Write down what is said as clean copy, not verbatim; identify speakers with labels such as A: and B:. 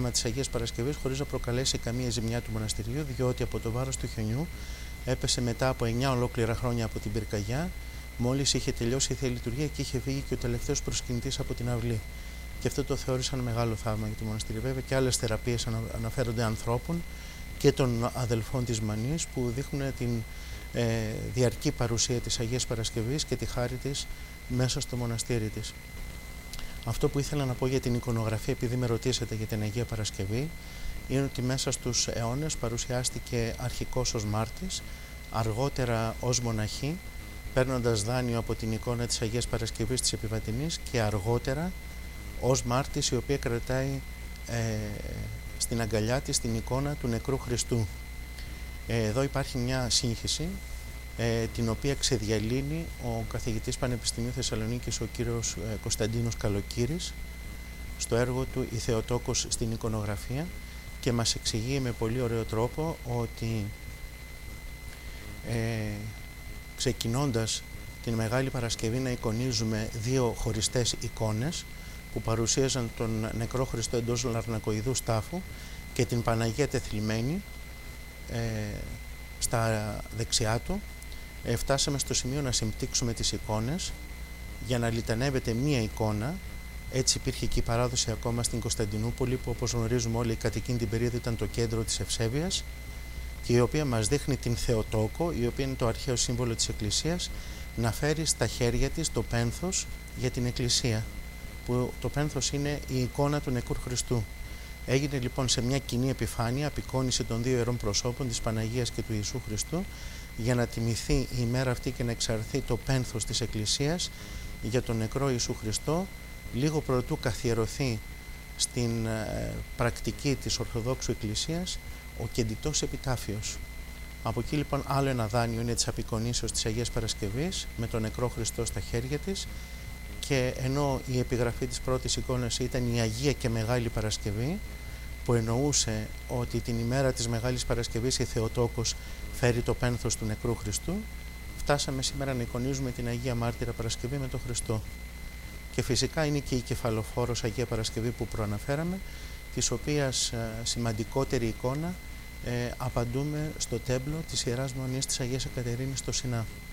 A: θαύμα της Αγίας Παρασκευής χωρίς να προκαλέσει καμία ζημιά του μοναστηριού, διότι από το βάρος του χιονιού έπεσε μετά από 9 ολόκληρα χρόνια από την πυρκαγιά, μόλις είχε τελειώσει η Θεία Λειτουργία και είχε φύγει και ο τελευταίος προσκυνητής από την αυλή. Και αυτό το θεώρησαν μεγάλο θαύμα για το μοναστήρι. Βέβαια και άλλες θεραπείες αναφέρονται ανθρώπων και των αδελφών της Μανής που δείχνουν την διαρκή παρουσία της Αγίας Παρασκευής και τη χάρη της μέσα στο μοναστήρι της. Αυτό που ήθελα να πω για την εικονογραφία, επειδή με ρωτήσατε για την Αγία Παρασκευή, είναι ότι μέσα στους αιώνες παρουσιάστηκε αρχικώς ως μάρτης, αργότερα ως μοναχή, παίρνοντας δάνειο από την εικόνα της Αγίας Παρασκευής της Επιβατινής, και αργότερα ως μάρτης, η οποία κρατάει στην αγκαλιά της την εικόνα του νεκρού Χριστού. Εδώ υπάρχει μια σύγχυση, την οποία ξεδιαλύνει ο καθηγητής Πανεπιστημίου Θεσσαλονίκης, ο κύριος Κωνσταντίνος Καλοκύρης, στο έργο του «Η Θεοτόκος στην εικονογραφία», και μας εξηγεί με πολύ ωραίο τρόπο ότι ξεκινώντας την Μεγάλη Παρασκευή να εικονίζουμε δύο χωριστές εικόνες που παρουσίαζαν τον νεκρό Χριστό εντός λαρνακοειδούς τάφου και την Παναγία τεθλιμμένη στα δεξιά του, φτάσαμε στο σημείο να συμπτύξουμε τις εικόνες για να λιτανεύεται μία εικόνα. Έτσι υπήρχε και η παράδοση ακόμα στην Κωνσταντινούπολη, που όπως γνωρίζουμε όλοι κατά εκείνη την περίοδο ήταν το κέντρο της Ευσέβειας, και η οποία μας δείχνει την Θεοτόκο, η οποία είναι το αρχαίο σύμβολο της Εκκλησίας, να φέρει στα χέρια της το πένθος για την Εκκλησία, που το πένθος είναι η εικόνα του νεκρού Χριστού. Έγινε λοιπόν σε μια κοινή επιφάνεια απεικόνιση των δύο ιερών προσώπων, της Παναγίας και του Ιησού Χριστού, για να τιμηθεί η ημέρα αυτή και να εξαρθεί το πένθος της Εκκλησίας για τον νεκρό Ιησού Χριστό, λίγο προτού καθιερωθεί στην πρακτική της Ορθοδόξου Εκκλησίας ο κεντητός επιτάφιος. Από εκεί λοιπόν άλλο ένα δάνειο είναι της απεικονίσεως της Αγίας Παρασκευής με τον νεκρό Χριστό στα χέρια της, και ενώ η επιγραφή της πρώτης εικόνας ήταν η Αγία και Μεγάλη Παρασκευή, που εννοούσε ότι την ημέρα της Μεγάλης Παρασκευής η Θεοτόκος φέρει το πένθος του νεκρού Χριστού, φτάσαμε σήμερα να εικονίζουμε την Αγία Μάρτυρα Παρασκευή με τον Χριστό. Και φυσικά είναι και η κεφαλοφόρος Αγία Παρασκευή που προαναφέραμε, της οποίας σημαντικότερη εικόνα απαντούμε στο τέμπλο της Ιεράς Μονής της Αγίας Εκατερίνης στο Σινά.